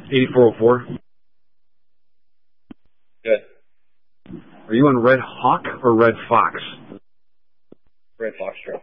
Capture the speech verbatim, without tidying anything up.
eighty-four oh four. Good. Are you on Red Hawk or Red Fox? Red Foxtrot.